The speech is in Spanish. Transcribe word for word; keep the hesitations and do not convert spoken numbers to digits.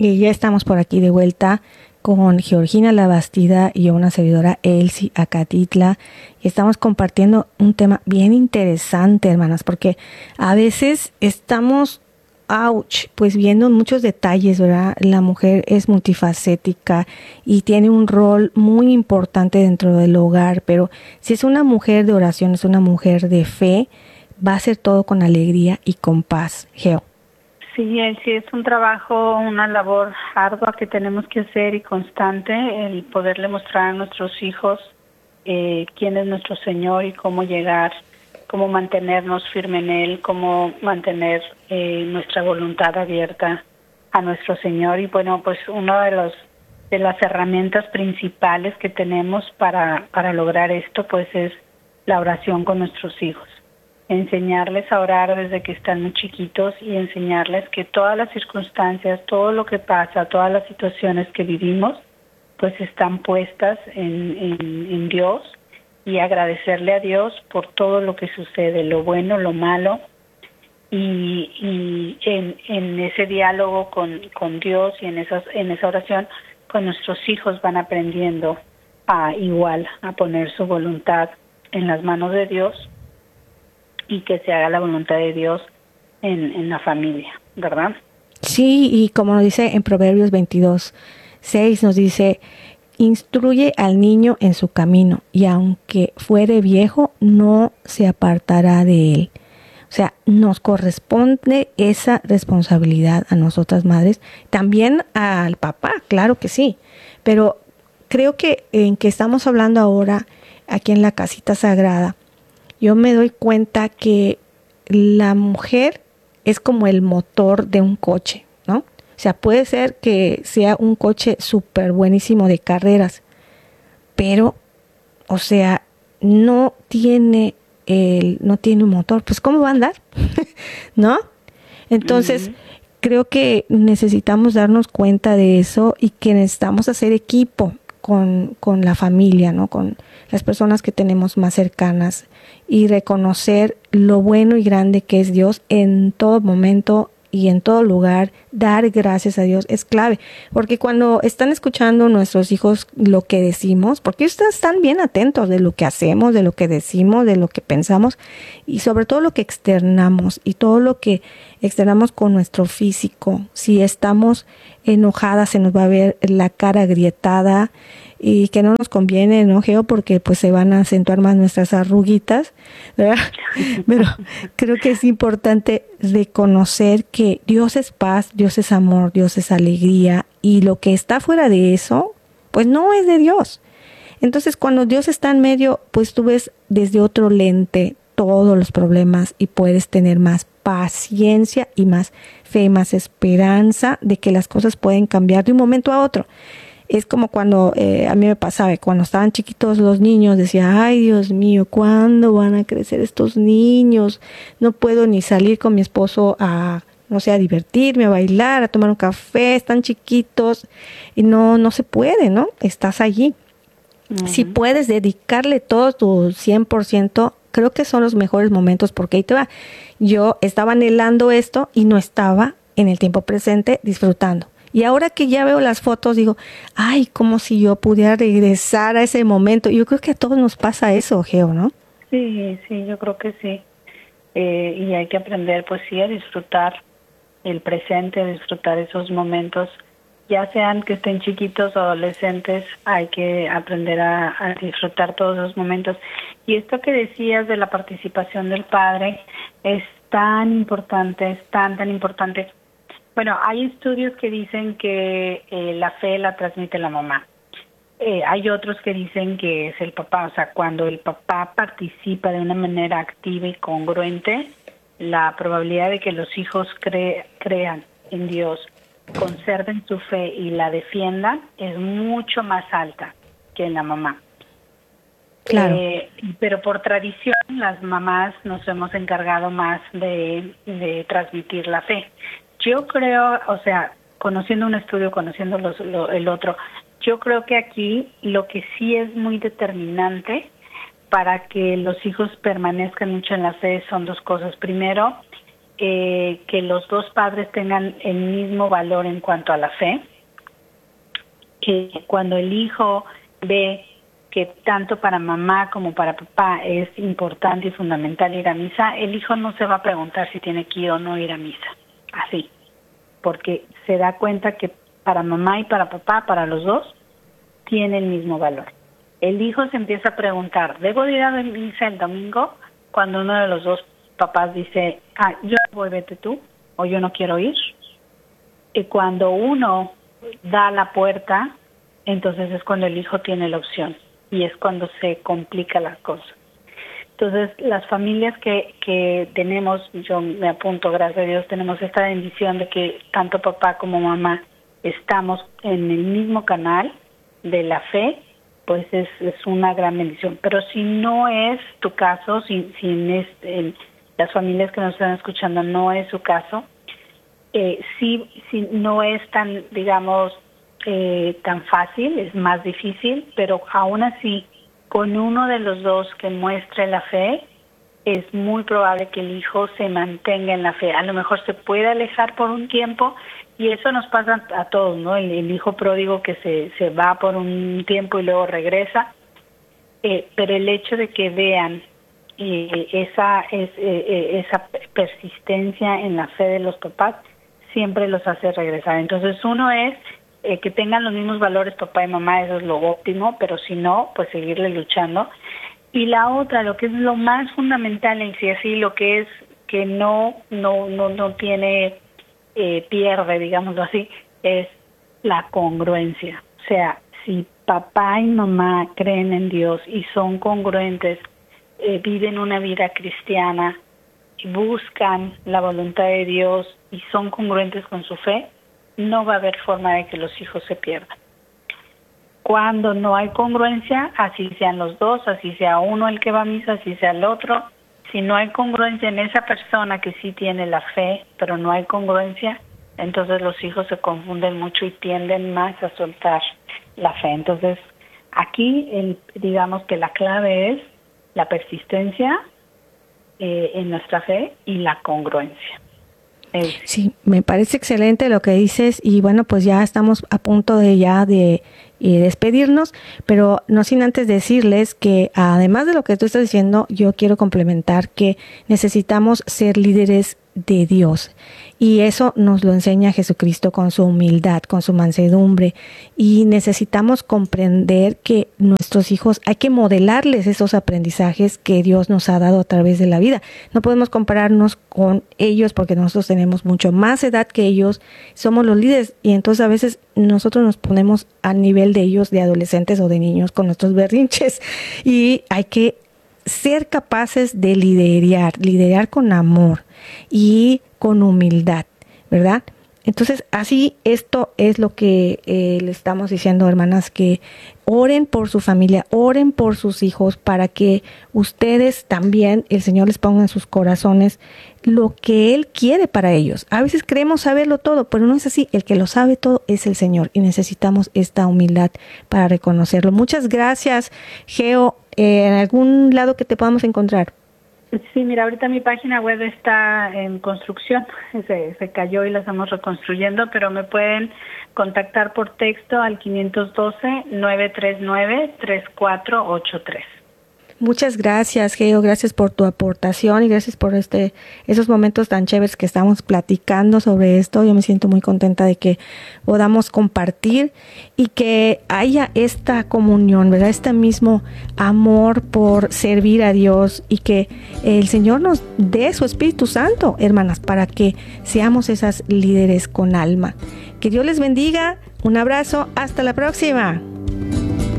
Y ya estamos por aquí de vuelta con Georgina Labastida y una servidora Elsie Acatitla. Y estamos compartiendo un tema bien interesante, hermanas, porque a veces estamos, ouch, pues viendo muchos detalles, ¿verdad? La mujer es multifacética y tiene un rol muy importante dentro del hogar, pero si es una mujer de oración, es una mujer de fe, va a ser todo con alegría y con paz, Geo. Sí, sí, es un trabajo, una labor ardua que tenemos que hacer y constante, el poderle mostrar a nuestros hijos eh, quién es nuestro Señor y cómo llegar, cómo mantenernos firme en Él, cómo mantener eh, nuestra voluntad abierta a nuestro Señor. Y bueno, pues una de los de las herramientas principales que tenemos para, para lograr esto, pues es la oración con nuestros hijos. Enseñarles a orar desde que están muy chiquitos y enseñarles que todas las circunstancias, todo lo que pasa, todas las situaciones que vivimos, pues están puestas en, en, en Dios, y agradecerle a Dios por todo lo que sucede, lo bueno, lo malo, y, y en, en ese diálogo con, con Dios y en, esas, en esa oración, pues nuestros hijos van aprendiendo a igual, a poner su voluntad en las manos de Dios, y que se haga la voluntad de Dios en, en la familia, ¿verdad? Sí, y como nos dice en Proverbios veintidós, seis, nos dice, instruye al niño en su camino, y aunque fuere viejo, no se apartará de él. O sea, nos corresponde esa responsabilidad a nosotras madres, también al papá, claro que sí, pero creo que en que estamos hablando ahora, aquí en la casita sagrada, yo me doy cuenta que la mujer es como el motor de un coche, ¿no? O sea, puede ser que sea un coche súper buenísimo de carreras, pero, o sea, no tiene el, no tiene un motor. Pues, ¿cómo va a andar? ¿No? Entonces, uh-huh. creo que necesitamos darnos cuenta de eso y que necesitamos hacer equipo con, con la familia, ¿no? Con las personas que tenemos más cercanas, y reconocer lo bueno y grande que es Dios en todo momento y en todo lugar. Dar gracias a Dios es clave, porque cuando están escuchando nuestros hijos lo que decimos, porque ellos están bien atentos de lo que hacemos, de lo que decimos, de lo que pensamos, y sobre todo lo que externamos, y todo lo que externamos con nuestro físico. Si estamos enojadas, se nos va a ver la cara agrietada, y que no nos conviene, ¿no, Geo? Porque pues se van a acentuar más nuestras arruguitas, ¿verdad? Pero creo que es importante reconocer que Dios es paz, Dios es amor, Dios es alegría, y lo que está fuera de eso, pues no es de Dios. Entonces, cuando Dios está en medio, pues tú ves desde otro lente todos los problemas y puedes tener más paciencia y más fe, más esperanza de que las cosas pueden cambiar de un momento a otro. Es como cuando eh, a mí me pasaba, cuando estaban chiquitos los niños, decía, ay, Dios mío, ¿cuándo van a crecer estos niños? No puedo ni salir con mi esposo a, no sé, a divertirme, a bailar, a tomar un café, están chiquitos, y no, no se puede, ¿no? Estás allí. Uh-huh. Si puedes dedicarle todo tu cien por ciento, creo que son los mejores momentos, porque ahí te va. Yo estaba anhelando esto y no estaba en el tiempo presente disfrutando. Y ahora que ya veo las fotos, digo, ay, como si yo pudiera regresar a ese momento. Yo creo que a todos nos pasa eso, Geo, ¿no? Sí, sí, yo creo que sí. Eh, y hay que aprender, pues sí, a disfrutar el presente, a disfrutar esos momentos. Ya sean que estén chiquitos o adolescentes, hay que aprender a, a disfrutar todos esos momentos. Y esto que decías de la participación del padre es tan importante, es tan, tan importante. Bueno, hay estudios que dicen que eh, la fe la transmite la mamá. Eh, hay otros que dicen que es el papá. O sea, cuando el papá participa de una manera activa y congruente, la probabilidad de que los hijos cre- crean en Dios, conserven su fe y la defiendan es mucho más alta que en la mamá. Claro. Eh, pero por tradición las mamás nos hemos encargado más de, de transmitir la fe. Yo creo, o sea, conociendo un estudio, conociendo los, lo, el otro, yo creo que aquí lo que sí es muy determinante para que los hijos permanezcan mucho en la fe son dos cosas. Primero, eh, que los dos padres tengan el mismo valor en cuanto a la fe. Que cuando el hijo ve que tanto para mamá como para papá es importante y fundamental ir a misa, el hijo no se va a preguntar si tiene que ir o no ir a misa, así, porque se da cuenta que para mamá y para papá, para los dos, tiene el mismo valor. El hijo se empieza a preguntar, ¿debo ir a misa el domingo? Cuando uno de los dos papás dice, ah, yo voy, vete tú, o yo no quiero ir. Y cuando uno da la puerta, entonces es cuando el hijo tiene la opción. Y es cuando se complica las cosas. Entonces, las familias que, que tenemos, yo me apunto, gracias a Dios, tenemos esta bendición de que tanto papá como mamá estamos en el mismo canal de la fe, pues es, es una gran bendición. Pero si no es tu caso, si, si en este, en las familias que nos están escuchando no es su caso, eh, sí, sí no es tan, digamos, Eh, tan fácil, es más difícil, pero aún así, con uno de los dos que muestre la fe, es muy probable que el hijo se mantenga en la fe. A lo mejor se puede alejar por un tiempo, y eso nos pasa a todos, ¿no? El, el hijo pródigo que se, se va por un tiempo y luego regresa, eh, pero el hecho de que vean eh, esa, es, eh, esa persistencia en la fe de los papás, siempre los hace regresar. Entonces, uno es Eh, que tengan los mismos valores papá y mamá, eso es lo óptimo, pero si no, pues seguirle luchando. Y la otra, lo que es lo más fundamental en sí así, lo que es que no no no no tiene eh, pierde, digámoslo así, es la congruencia. O sea, si papá y mamá creen en Dios y son congruentes, eh, viven una vida cristiana, y buscan la voluntad de Dios y son congruentes con su fe, no va a haber forma de que los hijos se pierdan. Cuando no hay congruencia, así sean los dos, así sea uno el que va a misa, así sea el otro, si no hay congruencia en esa persona que sí tiene la fe, pero no hay congruencia, entonces los hijos se confunden mucho y tienden más a soltar la fe. Entonces, aquí el, digamos que la clave es la persistencia eh, en nuestra fe y la congruencia. Sí, me parece excelente lo que dices, y bueno, pues ya estamos a punto de ya de eh, despedirnos, pero no sin antes decirles que además de lo que tú estás diciendo, yo quiero complementar que necesitamos ser líderes de Dios, y eso nos lo enseña Jesucristo con su humildad, con su mansedumbre, y necesitamos comprender que nuestros hijos hay que modelarles esos aprendizajes que Dios nos ha dado a través de la vida. No podemos compararnos con ellos porque nosotros tenemos mucho más edad que ellos, somos los líderes, y entonces a veces nosotros nos ponemos a nivel de ellos, de adolescentes o de niños, con nuestros berrinches, y hay que ser capaces de liderar, liderar con amor y con humildad, ¿verdad? Entonces, así esto es lo que eh, le estamos diciendo, hermanas, que oren por su familia, oren por sus hijos, para que ustedes también, el Señor les ponga en sus corazones lo que Él quiere para ellos. A veces creemos saberlo todo, pero no es así. El que lo sabe todo es el Señor, y necesitamos esta humildad para reconocerlo. Muchas gracias, Geo. Eh, ¿En algún lado que te podamos encontrar? Sí, mira, ahorita mi página web está en construcción, se, se cayó y la estamos reconstruyendo, pero me pueden contactar por texto al cinco uno dos, nueve tres nueve, tres cuatro ocho tres. Muchas gracias, Geo, gracias por tu aportación y gracias por este esos momentos tan chéveres que estamos platicando sobre esto. Yo me siento muy contenta de que podamos compartir y que haya esta comunión, ¿verdad? Este mismo amor por servir a Dios, y que el Señor nos dé su Espíritu Santo, hermanas, para que seamos esas líderes con alma. Que Dios les bendiga. Un abrazo. Hasta la próxima.